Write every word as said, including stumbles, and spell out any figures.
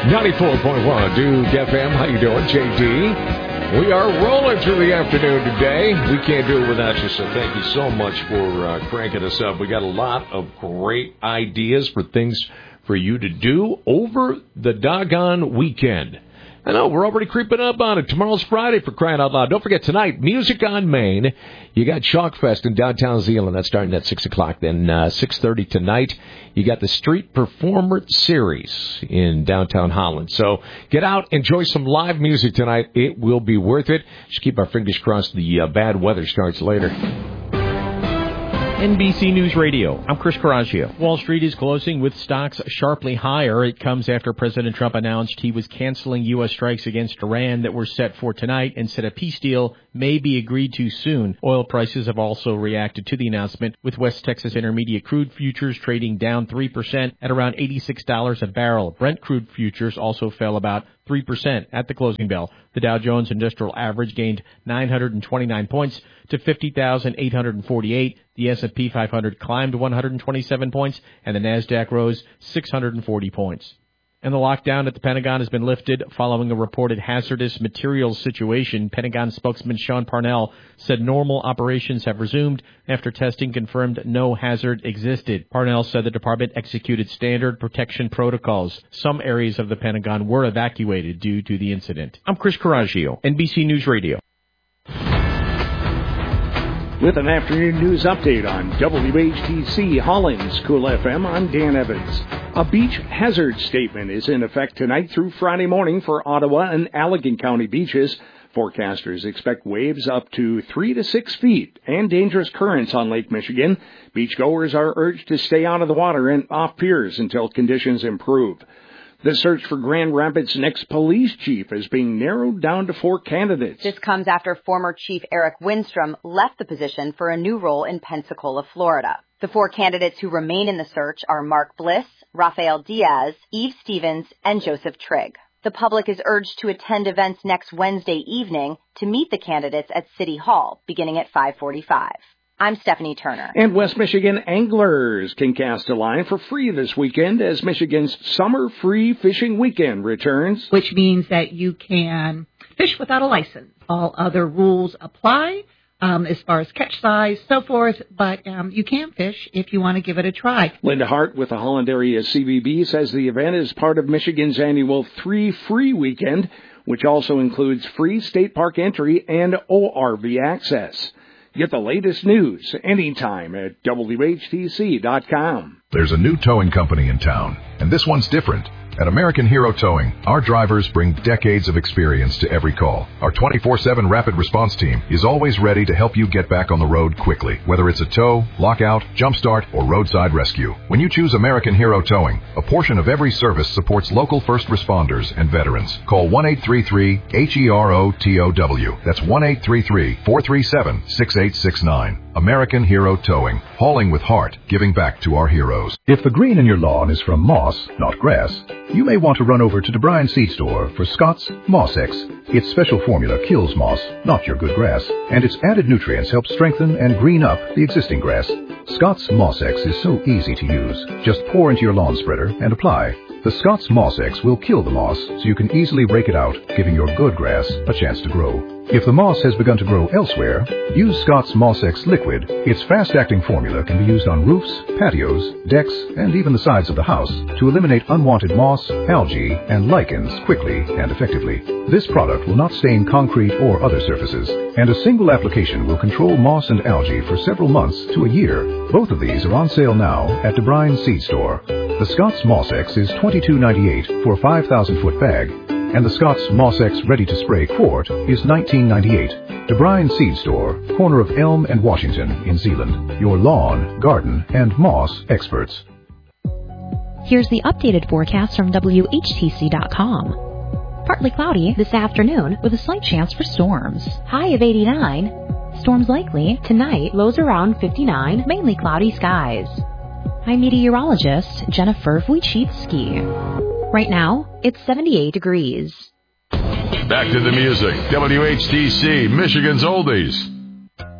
ninety-four point one Duke F M. How you doing, J D? We are rolling through the afternoon today. We can't do it without you, so thank you so much for uh, cranking us up. We got a lot of great ideas for things for you to do over the doggone weekend. I know, we're already creeping up on it. Tomorrow's Friday, for crying out loud. Don't forget, tonight, Music on Main. You got Chalk Fest in downtown Zeeland. That's starting at six o'clock. Then uh, six thirty tonight, you got the Street Performer Series in downtown Holland. So get out, enjoy some live music tonight. It will be worth it. Just keep our fingers crossed the uh, bad weather starts later. N B C News Radio, I'm Chris Coraggio. Wall Street is closing with stocks sharply higher. It comes after President Trump announced he was canceling U S strikes against Iran that were set for tonight and said a peace deal may be agreed to soon. Oil prices have also reacted to the announcement, with West Texas Intermediate crude futures trading down three percent at around eighty-six dollars a barrel. Brent crude futures also fell about three percent at the closing bell. The Dow Jones Industrial Average gained nine hundred twenty-nine points to fifty thousand eight hundred forty-eight. The S and P five hundred climbed one hundred twenty-seven points, and the NASDAQ rose six hundred forty points. And the lockdown at the Pentagon has been lifted following a reported hazardous materials situation. Pentagon spokesman Sean Parnell said normal operations have resumed after testing confirmed no hazard existed. Parnell said the department executed standard protection protocols. Some areas of the Pentagon were evacuated due to the incident. I'm Chris Coraggio, N B C News Radio. With an afternoon news update on W H T C Holland's Cool F M, I'm Dan Evans. A beach hazard statement is in effect tonight through Friday morning for Ottawa and Allegan County beaches. Forecasters expect waves up to three to six feet and dangerous currents on Lake Michigan. Beachgoers are urged to stay out of the water and off piers until conditions improve. The search for Grand Rapids' next police chief is being narrowed down to four candidates. This comes after former Chief Eric Windstrom left the position for a new role in Pensacola, Florida. The four candidates who remain in the search are Mark Bliss, Rafael Diaz, Eve Stevens, and Joseph Trigg. The public is urged to attend events next Wednesday evening to meet the candidates at City Hall, beginning at five forty-five. I'm Stephanie Turner. And West Michigan anglers can cast a line for free this weekend as Michigan's Summer Free Fishing Weekend returns. Which means that you can fish without a license. All other rules apply um, as far as catch size, so forth, but um, you can fish if you want to give it a try. Linda Hart with the Holland Area C V B says the event is part of Michigan's annual Three Free Weekend, which also includes free state park entry and O R V access. Get the latest news anytime at W H T C dot com. There's a new towing company in town, and this one's different. At American Hero Towing, our drivers bring decades of experience to every call. Our twenty-four seven rapid response team is always ready to help you get back on the road quickly, whether it's a tow, lockout, jump start, or roadside rescue. When you choose American Hero Towing, a portion of every service supports local first responders and veterans. Call one eight three three H E R O T O W. That's one eight three three, four three seven, six eight six nine. American Hero Towing, hauling with heart, giving back to our heroes. If the green in your lawn is from moss, not grass, you may want to run over to DeBryan Seed Store for Scott's Moss X. Its special formula kills moss, not your good grass, and its added nutrients help strengthen and green up the existing grass. Scott's Moss X is so easy to use. Just pour into your lawn spreader and apply. The Scott's Moss X will kill the moss so you can easily rake it out, giving your good grass a chance to grow. If the moss has begun to grow elsewhere, use Scott's Moss X Liquid. Its fast-acting formula can be used on roofs, patios, decks, and even the sides of the house to eliminate unwanted moss, algae, and lichens quickly and effectively. This product will not stain concrete or other surfaces, and a single application will control moss and algae for several months to a year. Both of these are on sale now at DeBryan Seed Store. The Scott's Moss X is twenty-two ninety-eight for a five thousand foot bag, and the Scott's Moss X Ready-to-Spray Quart is nineteen ninety-eight. DeBryan Seed Store, corner of Elm and Washington in Zeeland. Your lawn, garden, and moss experts. Here's the updated forecast from W H T C dot com. Partly cloudy this afternoon with a slight chance for storms. High of eighty-nine. Storms likely tonight, lows around fifty-nine, mainly cloudy skies. I'm meteorologist Jennifer Wojcicki. Right now, it's seventy-eight degrees. Back to the music. W H T C, Michigan's Oldies.